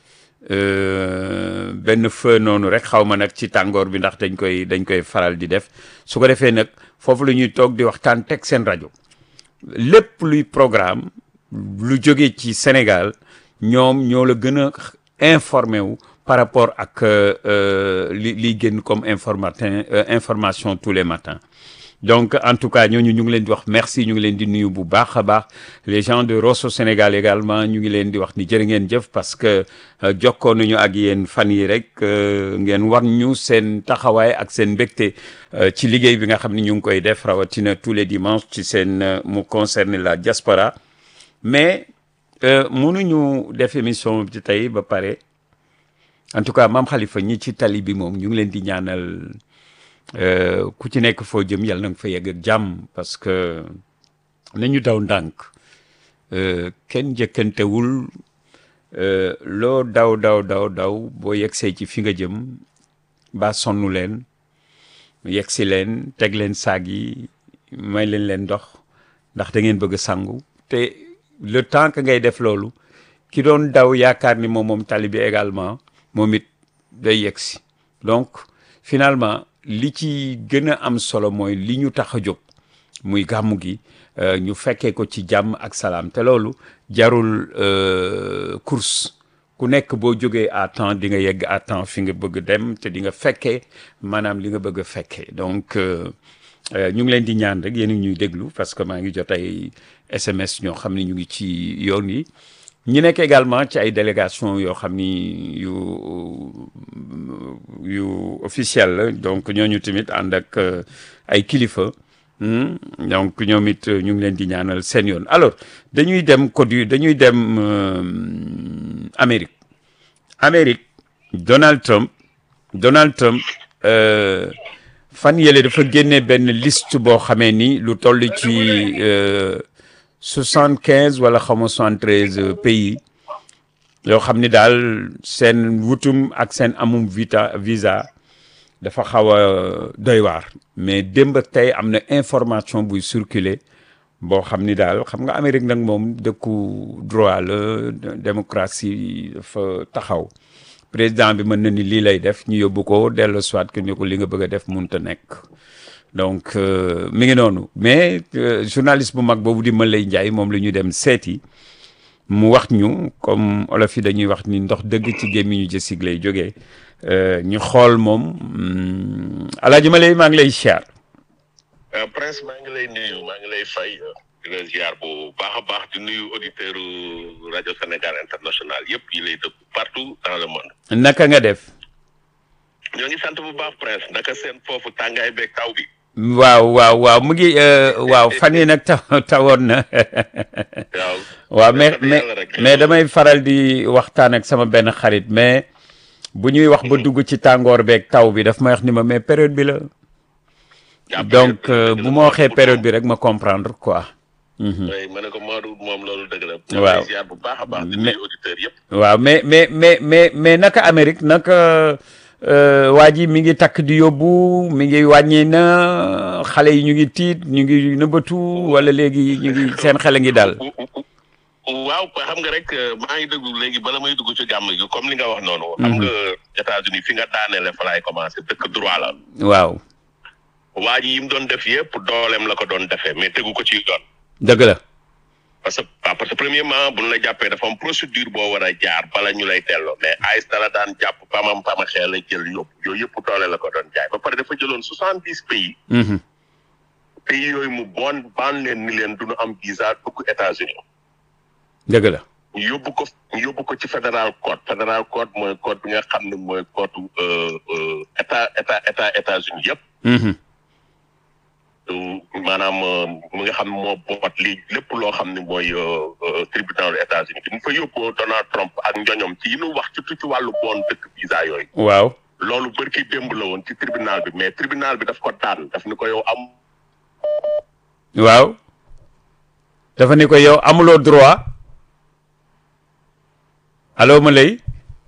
benn feu noonu rek xaw ma nag ci tàngoor bi ndax dañ koy dañ koy faral di def su ko defee nag foofu la ñuy toog di waxtaan teg seen rajo lépp luy programme lu jóge ci Sénégal ñoom ñoo la gën a informé wu par rapport ak li liy génn comme information information tous les matins donc en tout cas ñooñu ñu ngi leen di wax merci ñu ngi leen di nuyu bu baax a baax les gens de Rosso Sénégal également ñu ngi leen di wax ni jërë ngeen jëf parce que jokkoo nañu ak yéen fan yi rek ngeen war ñu seen taxawaay ak seen mbégte ci liggéey bi nga xam ni ñu ngi koy def rawatina tous les dimanches ci seen mu concerne la diaspora mais mënuñu def émission bi tey ba pare en tout cas Mame Khalifa ñi ci tali bi moom ñu ngi leen di ñaanal. ku ci nekk foo jëm yàlla na nga fa yegg ak jàmm parce que nañu daw ndànk kenn njëkkantewul loo daw daw daw daw boo yegsee ci fi nga jëm ba sonnu leen yegsi leen teg leen saag yi may leen leen ndox ndax da ngeen bëgg a sangu te le temps que ngay def loolu ki doon daw yaakaar ni moom moom tali bi également moom it day yegsi donc finalement li ci gën a am solo mooy li ñu tax a jóg muy gàmmu gi ñu fekkee ko ci jàmm ak salaam te loolu jarul course ku nekk boo jógee à temps di nga yegg à temps fi nga bëgg dem te di nga fekkee maanaam li nga bëgg a fekkee donc ñu ngi leen di ñaan rek yéen ñuy déglu parce que maa ngi jot ay S M S ñoo xam ne ñu ngi ci yoon yi ñi nekk également ci ay délégation yoo xam ni yu yu officiel la donc ñooñu tamit ànd ak ay kilifa donc ñoom it ñu ngi leen di ñaanal seen yoon alors dañuy dem Côte dañuy dem Amérique Amérique Donald Trump Donald Trump fan yële dafa génne benn liste boo xamee ni lu toll ci soixante quinze wala xaw ma soixante treize pays yoo xam ni daal seen wutum ak seen amum vita visa dafa xaw a doy waar mais démb ak tey am na information buy circuler boo xam ni daal xam nga Amérique nag moom dëkku droit la démocratie dafa taxaw président bi mën na ni lii lay def ñu yóbbu ko dellu soit que ni ko li nga bëgg a def mënut a nekk donc mi ngi noonu mais journaliste bu mag boobu di Malay Ndiaye moom la ñu dem seeti mu wax ñu comme olof yi dañuy wax ni ndox dëgg ci gémmiñu jësig lay jógee ñu xool moom Alaaji Malay maa ngi lay ziar. Prince maa ngi lay nuyu maa ngi lay fay di la ziar bu baax a baax di nuyu auditeur rajo Sénégal international yëpp yi lay dëkk partout dans le monde. naka nga def. ñoo ngi sant bu baax Prince naka seen foofu tàngaay beeg taw bi. waaw waaw waaw mu ngi waaw fan yii nag taw tawoon na. waaw waaw mais mais mais damay faral di waxtaan ak sama benn xarit mais bu ñuy wax ba dugg ci tàngoor beeg taw bi daf may wax ni ma mais période bi la. donc bu ma waxee période bi rek ma comprendre quoi. oui ma ne ko Modou moom loolu dëgg la. waaw ziar bu baax a baax di nuyu auditeurs yëpp. waaw mais mais mais mais mais naka Amérique naka waa ji mi ngi takk di yóbbu mi ngi wàññi na xale yi ñu ngi tiit ñu ngi nëbbatu wala léegi ñu ngi seen xel a ngi daal. waaw xam nga rek maa ngi déglu léegi bala may dugg ci gàmm gi comme li nga wax noonu. xam nga États-Unis fi nga daaneele fa laay commencé dëkk droit la. waaw. waa ji yi mu doon def yëpp dooleem la ko doon defee mais tegu ko ci yoon. dëgg la. parce que parce que premièrement bu ñu la jàppee dafa am procédure boo war a jaar bala ñu lay delloo mais AIS dala daan jàpp pamam pamaxee la jël yóbbu yooyu yëpp doole la ko doon jaay ba pare dafa jëloon soixante dix pays. pays yooyu mu bon baan leen ni leen du ñu am visa dugg États-Unis. dëgg la. ñu yóbbu ko ñu yóbbu ko ci fédéral code fédéral code mooy code bi nga xam ne mooy code état état état États-Unis yëpp. maanaam mu nga xam ne moo boot lii lépp loo xam ne mooy tribunal États-Unis bi mu fa yóbboo Donald Trump ak njoñom ci yi ñu wax ci ci wàllu bon dëkk visa yooyu. waaw. loolu bërki démb la woon ci tribunal bi mais tribunal bi daf ko daan daf ni ko yow am. waaw. dafa ni ko yow amuloo droit. allo ma lay.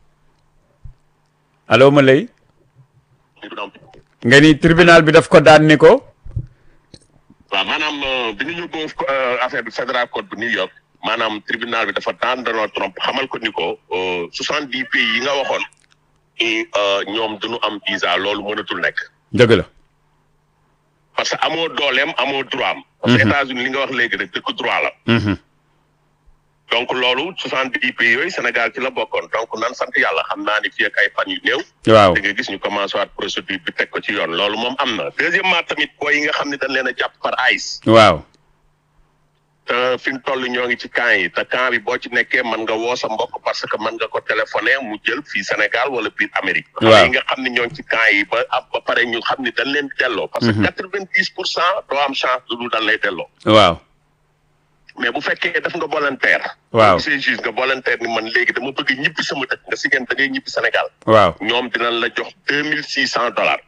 allo ma lay. nga ni tribunal bi daf ko daan ni ko. waaw maanaam bi ñu yóbboo affaire bi fédéral code bu New York maanaam tribunal bi dafa daan Donald Trump xamal ko ni ko soixante dix pays yi nga waxoon ñoom duñu am visa loolu mënatul nekk. dëgg la. parce que amoo dooleem amoo droit am. parce que États-Unis li nga wax léegi rek dëkk droit la. donc loolu soixante dix pays yooyu Sénégal ci la bokkoon donc nan sant yàlla xam naa ni fii ak ay fan yu néew. waaw da nga gis ñu commencé waat procédure bi teg ko ci yoon loolu moom am na. deuxièmement tamit booy yi nga xam ne dañ leen a jàpp par AIS. waaw. te fi mu toll ñoo ngi ci camp yi te camp bi boo ci nekkee mën nga woo sa mbokk parce que mën nga ko téléphoné mu jël fii Sénégal wala biir Amérique. waaw xam yi nga xam ne ñoo ngi ci camp yi ba ab ba pare ñu xam ne dañ leen delloo. parce que quatre vingt dix pour cent doo am chance du dañ lay delloo. waaw. mais bu fekkee def nga volontaire. waaw bu gisee juge nga volontaire ni man léegi dama bëgg ñibbi sama dëkk nga si ngeen da ngay ñibbi Sénégal. waaw ñoom dinañ la jox deux mille six cent dollars.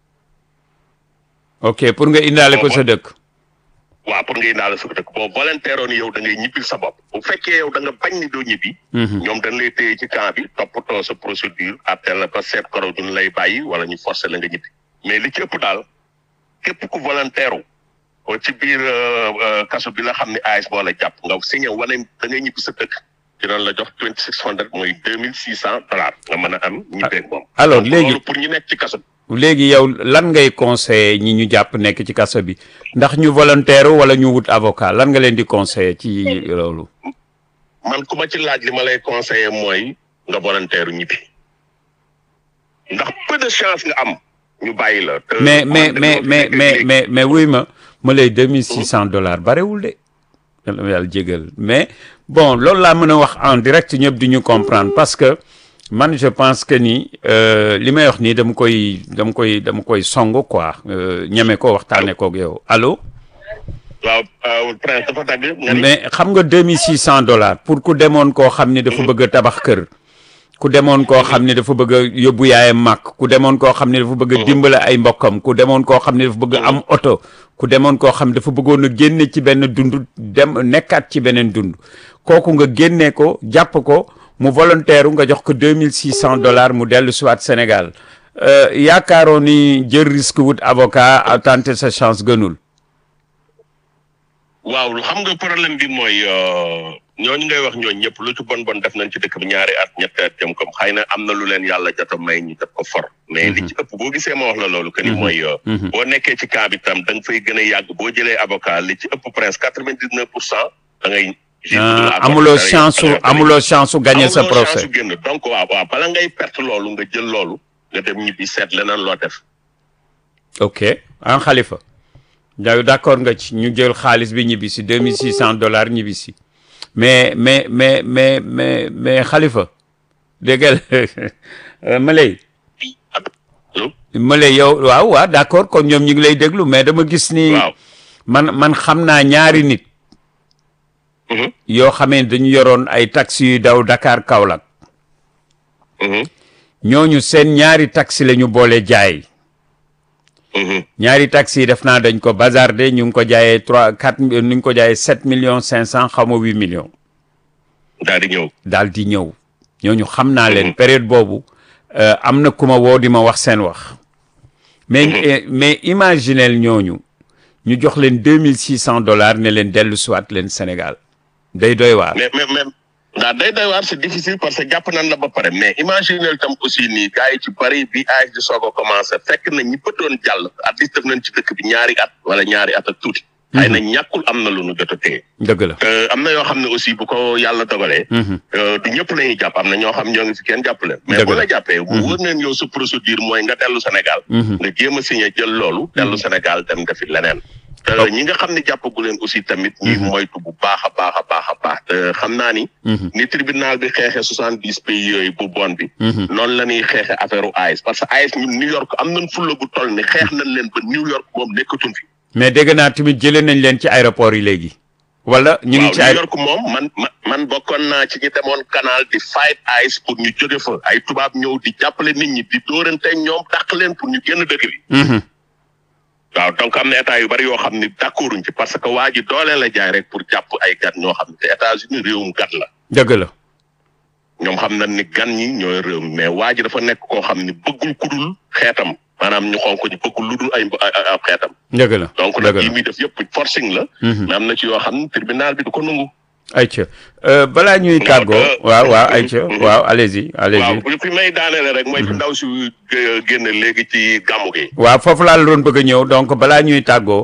ok pour nga indaale ko sa dëkk. waaw pour nga indaale sa dëkk boo volontaire oon yow da ngay ñibbil sa bopp. bu fekkee yow da nga bañ ni doo ñibbi. ñoom dañ lay téye ci camp bi toppatoo sa procédure appel la ba seet koro duñ lay bàyyi wala ñu forcer la nga ñibbi. mais li ci ëpp daal képp ku volontaire o ci biir kaso bi la xam ne AIS boo la jàpp nga signé wane da ngay ñibbi sa dëkk dinañ la jox twenty six hundred mooy deux mille six cent dollars nga mën a am ñibbeeg moom. alors léegi loolu pour ñu nekk ci kaso bi. léegi yow lan ngay conseiller ñi ñu jàpp nekk ci kaso bi ndax ñu volontaire wala ñu wut avocat lan nga leen di conseiller ci loolu. man ku ma ci laaj li ma lay conseiller mooy nga volontaire ñibbi ndax peu de chance nga am ñu bàyyi la. mais mais mais mais mais mais mais wuy ma ma lay deux mille six cent dollars barewul de yàlla jégal mais bon loolu laa mën a wax en direct ñëpp di ñu comprendre parce que man je pense que ni li may wax nii dama koy dama koy dama koy song quoi ñeme ko waxtaanee koog yow allo. waaw Prince dafa tàgg. mais xam nga deux mille six cent dollars pour ku demoon koo xam ni dafa bëgg a tabax kër. ku demoon koo xam ne dafa bëgg a yóbbu yaayam màkk ku demoon koo xam ne dafa bëgg a dimbale ay mbokkam ku demoon koo xam ne dafa bëgg a am oto ku demoon koo xam ne dafa bëggoon a génne ci benn dund dem nekkaat ci beneen dund kooku nga génne ko jàpp ko mu volontaire nga jox ko deux mille six cent dollars mu dellu siwaat Sénégal yaakaaroo ni jël risque wut avocat à tenter sa chance gënul. waaw xam nga problème bi mooy ñooñu ngay wax ñooñu ñëpp lu ci bon bon def nañ ci dëkk bi ñaari at ñetti at jëm comme xëy na am na lu leen yàlla jot a may ñu def ko for. mais li ci ëpp boo gisee ma wax la loolu que ni mooy. boo nekkee ci cas bi tam da nga fay gën a yàgg boo jëlee avocat li ci ëpp presque quatre vingt dix neuf pour cent da ngay. amuloo chance su amuloo chance su gagner sa procès. amuloo chance su génn donc waaw waaw bala ngay perte loolu nga jël loolu nga dem ñibbi seet leneen loo def. ok en Khalifa. yow d'accord nga ci ñu jël xaalis bi ñibbi si deux mille six cent dollars ñibbi si mais mais mais mais mais mais Khalifa dégg nga Malay Malay yow waaw waaw d'accord kon ñoom ñu ngi lay déglu mais dama gis ni man man xam naa ñaari nit yoo xamee dañu yoroon ay taxi yu daw Dakar Kaolack ñooñu seen ñaari taxi la ñu boole jaay ñaari taxi yi def naa dañ ko bazardé ñu ngi ko jaayee trois quatre ñu ngi ko jaayee sept millions cinq cent xaw ma huit millions. daal di ñëw. daal di ñëw ñooñu xam naa leen période boobu am na ku ma woo di ma wax seen wax mais mais imaginel ñooñu ñu jox leen deux mille six cent dollars ne leen dellu siwaat leen Sénégal day doy waar. mais mais mais ndax day doy waar c'est difficile parce que jàpp nañ la ba pare mais imaginel tam aussi nii gars yi ci bari bi A S di soog a commencé fekk na ñi bëtoon jàll at least def nañ ci dëkk bi ñaari at wala ñaari at ak tuuti. xëy na ñàkkul am na lu nu jot a téye. dëgg la te am na yoo xam ne aussi bu ko yàlla dogalee. du ñëpp la ñuy jàpp am na ñoo xam ñoo ngi fi kenn jàpp leen. mais bu la jàppee bu wóor neen yow sa procédure mooy nga dellu Sénégal. nga jéem a signé jël loolu. dellu Sénégal dem defi leneen. te ñi nga xam ne jàppagu leen aussi tamit. ñuy moytu bu baax a baax a baax a baax te xam naa ni. ni tribunal bi xeexee soixante dix pays yooyu bu bon bi. noonu la ñuy xeexee affaire u A S parce que A S ñun New York am nañ fulla gu toll ni xeex nañ leen ba New York moom nekkatuñ fi. mais dégg naa tamit jëlee nañ leen ci aéroport yi léegi. wala ñu ngi ci New York moom man man bokkoon naa ci ñi demoon canal di fight A S pour ñu jóge fa ay tubaab ñëw di jàppale nit ñi di dóorante ñoom dàq leen pour ñu génn dëkk bi. waaw donc am na état yu bari yoo xam ne d'accorduñ ci parce que waa ji doole la jaay rek pour jàpp ay gan ñoo xam ne te États-Unis réewum gan la. dëgg la. ñoom xam nañ ni gan ñi ñooy réew mi mais waa ji dafa nekk koo xam ne bëggul kudul xeetam. maanaam ñu xonk ñu bëgg lu dul ay ay xeetam. dëgg la donc nag yi muy def yëpp forcing la. mais am na ci yoo xam ne tribunal bi du ko nangu. ayca balaa ñuy tàggoo. waaw waaw ayca waaw allez-y allez-y. waaw fi may daaneele rek mooy fi ndaw si génn léegi ci gàmmu gi. waaw foofu laa la doon bëgg a ñëw donc balaa ñuy tàggoo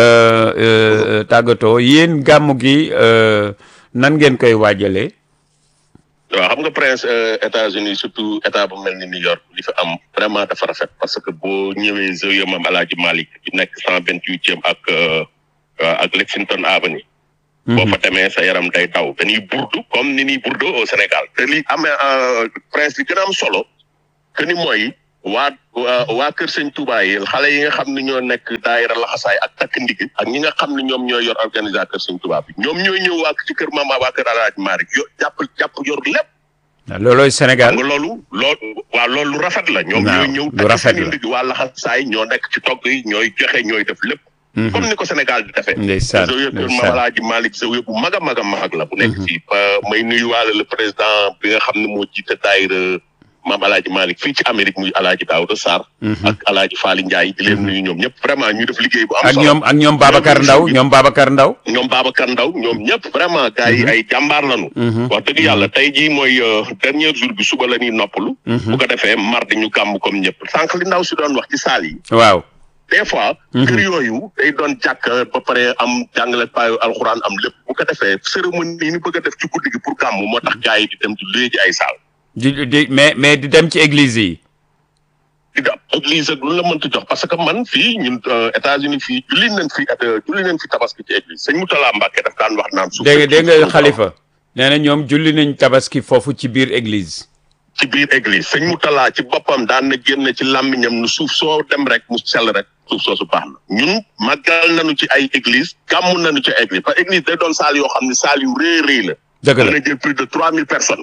tàggatoo yéen gàmmu gi nan ngeen koy waajalee. waaw xam nga prince États-Unis surtout état bu mel ni New York li fi am vraiment dafa rafet parce que boo ñëwee Zawiya Maam Alaaji Malick bi nekk cent vingt-huitième ak ak Lexington Avenue. boo fa demee sa yaram day daw dañuy burdu comme ni ñuy burdu au Sénégal te li amee prince li gën a am solo que ni mooy waa waa Kër Sëñ Touba yi xale yi nga xam ne ñoo nekk daayira laxasaay ak takk ndig ak ñi nga xam ne ñoom ñooy yor organisateur Kër Sëñ Touba bi ñoom ñooy ñëw waa ci kër Mama waa kër Alaaji Malick yo jàpp jàpp yor lépp. waaw loolooy Sénégal nga loolu loolu waaw loolu lu rafet la. ñoom ñooy ñëw lu rafet la ndig waa laxasaay ñoo nekk ci togg yi ñooy joxe ñooy def lépp. comme ni ko Sénégal di defee. ndeysaan Zawiya kër Mama Alaaji Malick Zawiya bu mag a mag a mag la. bu nekk fii may nuyuwaale le président bi nga xam ne moo jiite daayira Maam Alaaji Malick fii ci Amérique muy Alaaji Daouda Sarr. ak Alaaji Faly Ndiaye di leen nuyu ñoom ñëpp vraiment ñu def liggéey bu am solo. ak ñoom ak ñoom Babacar Ndaw ñoom Babacar Ndaw. ñoom Babacar Ndaw ñoom ñëpp vraiment gars yi ay jàmbaar lañu. wax dëgg yàlla tey jii mooy dernier jour bi suba la ñuy noppalu. bu ko defee mardi ñu gàmm comme ñëpp sànq li ndaw si doon wax ci saal yi. waaw. des fois. kër yooyu day doon jàkk ba pare am jàngale paayu alxuraan am lépp bu ko defee cérémonie yi ñu bëgg a def ci guddi gi pour gàmm moo tax gars yi di dem di léegi ay saal. di di mais mais di dem ci église yi. di dem église ak lu la mënta jox parce que man fii ñun États-Unis fii julli nañ fi julli nañ fi tabaski ci église sëñ Moutala Mbacke daf daan wax naan. suuf dégg dégg nga xalifa nee na ñoom julli nañ tabaski foofu ci biir église. ci biir église sëñ Moutala ci boppam daan na génn ci làmmiñam nu suuf soo dem rek mu sell rek suuf soosu baax na ñun màggal nañu ci ay église gàmm nañu ci église parce que église day doon saal yoo xam ne saal yu rëy rëy la. dëgg la dana jël plus de trois mille personnes.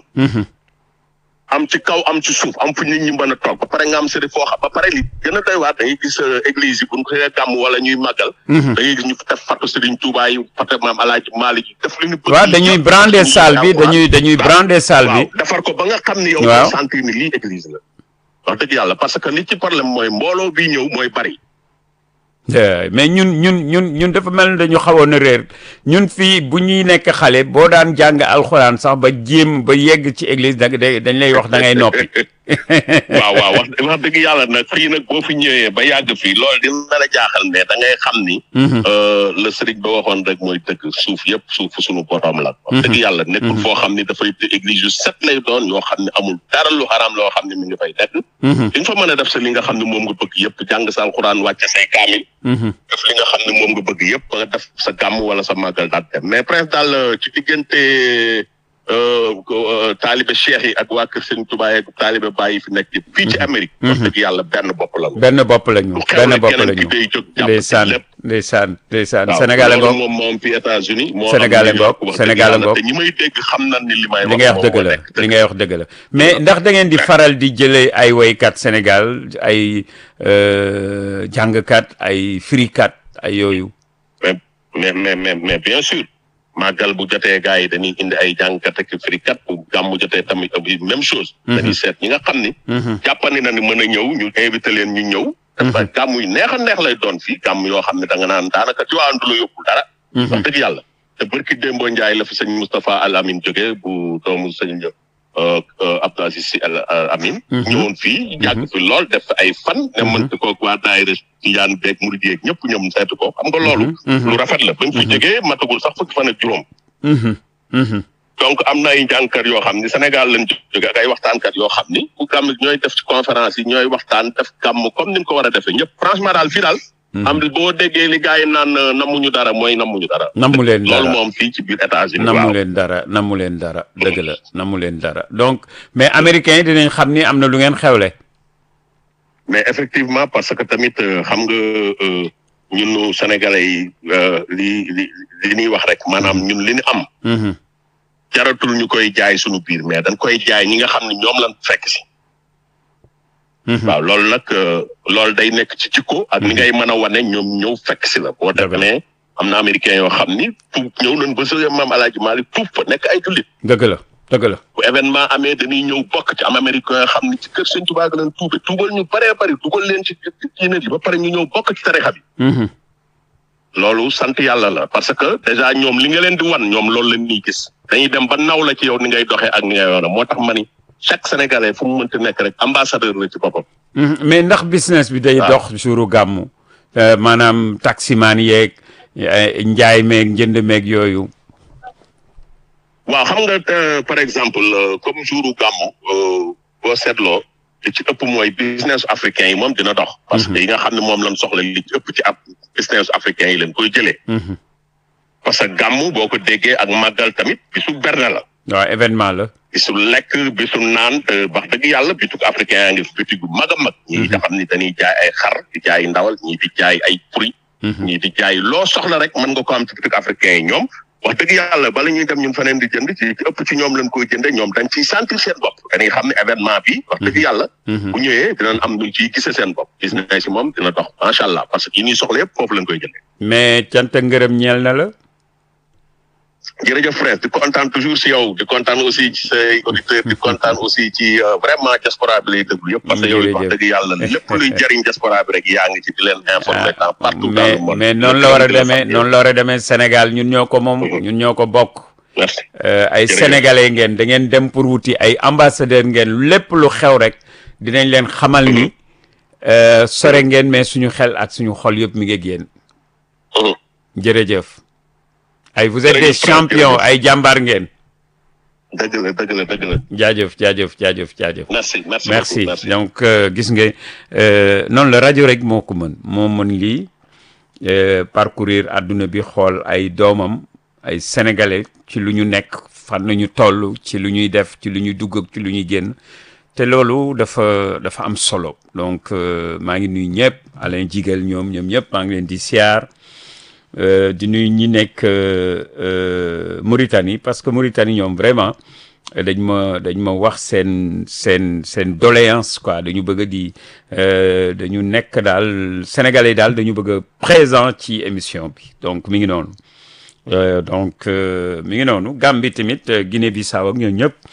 am ci kaw am ci suuf am fu nit ñi mën a toog ba pare nga am sëriñ foo xam ba pare li gën a doy waar da ngay gis église yi bu ñu koy gàmm wala ñuy màggal. da ngay gis ñu def fatu Sëriñ Tuubaa yi fatu Maam Alaaji Maalik yi def li ñu. waaw dañuy brander salle bi dañuy dañuy brander salle bi. waaw defar ko ba nga xam ni yow. waaw sentir ni lii église la. wax dëgg yàlla parce que li ci problème mooy mbooloo bi ñëw mooy bari. mais ñun ñun ñun ñun dafa mel ni dañu xawoon a réer ñun fii bu ñuy nekk xale boo daan jàng alxuraan sax ba jéem ba yegg ci église da dañ lay wax da ngay noppi. waaw waaw wax wax dëgg yàlla nag fii nag boo fi ñëwee ba yàgg fii loolu dina la jaaxal mais da ngay xam ni. le sëriñ ba waxoon rek mooy dëgg suuf yëpp suuf suñu borom la. wax dëgg yàlla nekkul foo xam ni dafay église yu set lay doon yoo xam ne amul dara lu xaraam loo xam ne mi ngi fay nekk. di nga fa mën a def sa li nga xam ne moom nga bëgg yëpp jàng sa alxuraan wàcce say kaamil. def li nga xam ne moom nga bëgg yëpp ba nga def sa gàmm wala sa màggal daal dem mais presque daal ci diggante taalibe cheikh yi ak waa kër Sëñ Tuubaa ak taalibe bàyyi fi nekk fii ci Amérique. wax dëgg yàlla benn bopp la ñu. benn bopp la ñu benn bopp la ñu ndeysaan ndeysaan ndeysaan Sénégal a ngoog moom moom fi États-Unis moo Sénégal a ngoog Sénégal a ngoog te ñi may dégg xam nañ ni li may li ngay wax dëgg la li ngay wax dëgg la mais ndax da ngeen di faral di jëlee ay woykat Sénégal ay jàngkat ay firikat ay yooyu. mais mais mais mais bien sûr. màggal bu jotee gars yi dañuy indi ay jàngkat ak firikat bu gàmmu jotee tamit même chose. dañuy seet ñi nga xam ni. jàppandi na ni mën a ñëw ñu invité leen ñu ñëw. dafa gàmm yu neex a neex lay doon fii gàmm yoo xam ne da nga naan daanaka ci waa du la yóbbul dara. wax dëgg yàlla te barki Dembo Ndiaye la fi sëñ Moustapha Al Amin jógee bu doomu sëñ Abdou Aziz Sy Al Amin. ñëwoon fii yàgg fi lool def ay fan. ne mënti ko waa daayira Tijaan beeg Murid yeeg ñëpp ñoom seetu ko xam nga loolu. lu rafet la ba mu fi jógee matagul sax fukki fan ak juróom. donc am na ay njàngkat yoo xam ni Sénégal lañ jóge ak ay waxtaankat yoo xam ni bu gàmm ñooy def ci conférence yi ñooy waxtaan def gàmm comme ni ñu ko war a defee ñëpp franchement daal fii daal. am boo déggee li gars yi naan namuñu dara mooy namuñu dara. namu leen dara loolu moom fii ci biir États-Unis. namu leen dara namu leen dara dëgg la namu leen dara donc mais américains yi dinañ xam ni am na lu ngeen xewle. mais effectivement parce que tamit xam nga ñun Sénégalais yi li li li ñuy wax rek maanaam ñun li ñu am. jaratul ñu koy jaay suñu biir mais dañ koy jaay ñi nga xam ne ñoom lañ fekk si. waaw loolu nag loolu day nekk ci jikko ak ni ngay mën a wane ñoom ñëw fekk si la boo demee am na américains yoo xam ni tuub ñëw nañ ba sa maam El Hadj Malick tuub fa nekk ay jullit. dëgg la dëgg la. bu événement amee dañuy ñëw bokk ci am américains yoo xam ni ci kër Sëñ Tuubaa leen tuube tuubal ñu bëree bëri dugal leen ci diine ji ba pare ñu ñëw bokk ci tarixa bi. loolu sant yàlla la parce que déjà ñoom li nga leen di wan ñoom loolu leen ñuy gis. dañuy dem ba naw la ci yow ni ngay doxee ak ni ngay yoona moo tax ma ni chaque sénégalais fu mu mënti nekk rek ambassadeur la ci boppam. mais ndax business bi day dox jouru gàmmu maanaam taximaan yeeg njaay meeg njënd meeg yooyu. waaw xam nga par exemple comme jouru gàmmu boo seetloo li ci ëpp mooy business africain yi moom dina dox. parce que yi nga xam ne moom lañ soxla li ci ëpp ci ab business africain yi leen koy jëlee. parce que gàmmu boo ko déggee ak màggal tamit bisu berne la. waaw événement la. bisu lekk bisu naan te wax dëgg yàlla bitu africain yaa ngi fi bitu bu mag a mag. ñii nga xam ni dañuy jaay ay xar di jaay ndawal ñii di jaay ay fruits. ñii di jaay loo soxla rek mën nga ko am ci bitu africain yi ñoom. wax dëgg yàlla bala ñuy dem ñun feneen di jënd ci ëpp ci ñoom lañ koy jënde ñoom dañ ciy sentir seen bopp dañuy xam ne événement bi wax dëgg yàlla. bu ñëwee dinañ am luñ ciy gise seen bopp gis nañ si moom dina dox macha allah parce que yi ñuy soxla yëpp foofu lañ koy jëndee. mais cant ngërëm ñeel na la. jërëjëf frère di kontaan toujours si yow di kontaan aussi ci say auditeurs di kontaan aussi ci vraiment diaspora bi lay déglu yëpp parce que yow wax dëgg yàlla lépp luy jariñ diaspora bi rek yaa ngi ci di leen informer temps partout dans le monde mais noonu la war a demee noonu la war a demee Sénégal ñun ñoo ko moom ñun ñoo ko bokk. merci ay sénégalais ngeen da ngeen dem pour wuti ay ambassadeur ngeen lépp lu xew rek dinañ leen xamal ni sore ngeen mais suñu xel ak suñu xol yëpp mi ngi génn. jërëjëf. ay vous êtes des champions ay jàmbaar ngeen. dëgg la dëgg la dëgg la. jaajëf jaajëf jaajëf jaajëf. merci merci merci beaucoup, merci. donc gis nga noonu la rajo rek moo ko mën moo mën lii parcourir àdduna bi xool ay doomam ay sénégalais ci lu ñu nekk fan nañu toll ci lu ñuy def ci lu ñuy dugg ak ci lu ñuy génn te loolu dafa dafa am solo donc maa ngi nuyu ñëpp Alain Jigal ñoom ñoom ñëpp maa ngi leen di siyaar. Euh, di nuyu ñi nekk euh, euh, Mauritanie parce que Mauritanie ñoom vraiment dañ ma dañ ma wax seen seen seen doléance quoi dañu bëgg a di dañu nekk daal sénégalais daal dañu bëgg a présent ci émission bi donc mi ngi noonu donc mi ngi noonu Gambie tamit Guinée-Bissau ak ñoom ñëpp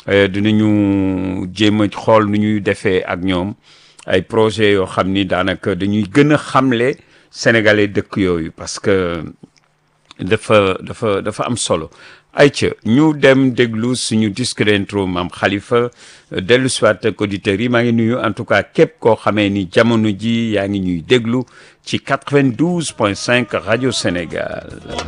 dinañu jéem a xool nu ñuy defee ak ñoom ay projet yoo xam ni daanaka dañuy gën a xamle sénégalais dëkk yooyu parce que dafa dafa dafa am solo ayca ñu dem déglu suñu disque d'intro maam Khalifa dellu soit ak auditeurs yi maa ngi nuyu en tout cas képp koo xamee ni jamono ji yaa ngi ñuy déglu ci quatre-vingt-douze point cinq rajo Sénégal